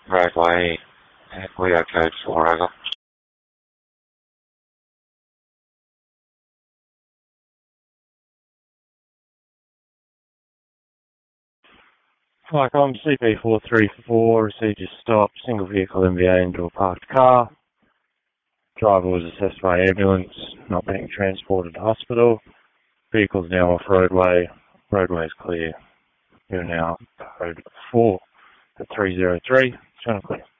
roadway, Leo code 4 over. Flycom CP434 received your stop, single vehicle MVA into a parked car. Driver was assessed by ambulance, not being transported to hospital. Vehicle's now off roadway. Roadway is clear. You're now code 4 at 303. Channel clear.